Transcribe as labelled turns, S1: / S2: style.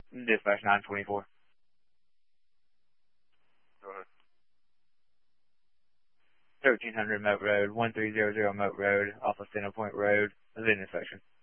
S1: Dispatch 924.
S2: Go ahead.
S1: 1300 Moat Road, 1300 Moat Road, off of Center Point Road, is an intersection.